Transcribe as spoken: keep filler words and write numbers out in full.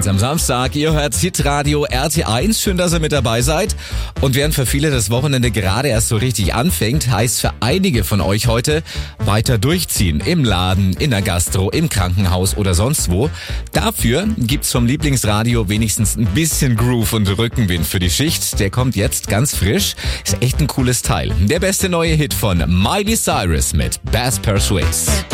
eins am Samstag. Ihr hört Hitradio R T eins. Schön, dass ihr mit dabei seid. Und während für viele das Wochenende gerade erst so richtig anfängt, heißt für einige von euch heute weiter durchziehen. Im Laden, in der Gastro, im Krankenhaus oder sonst wo. Dafür gibt's vom Lieblingsradio wenigstens ein bisschen Groove und Rückenwind für die Schicht. Der kommt jetzt ganz frisch. Ist echt ein cooles Teil. Der beste neue Hit von Miley Cyrus mit Bass Persuades.